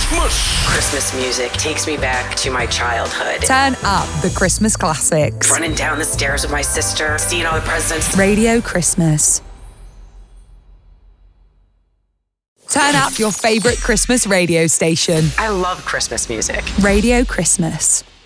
Christmas. Christmas music takes me back to my childhood. Turn up the Christmas classics. Running down the stairs with my sister, seeing all the presents. Radio Christmas. Turn up your favorite Christmas radio station. I love Christmas music. Radio Christmas.